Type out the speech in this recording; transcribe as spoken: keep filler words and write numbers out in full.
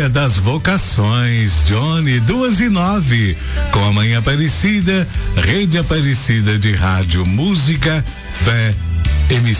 das vocações, Johnny, duas e nove, com a Mãe Aparecida, Rede Aparecida de Rádio, Música, Fé, emissão.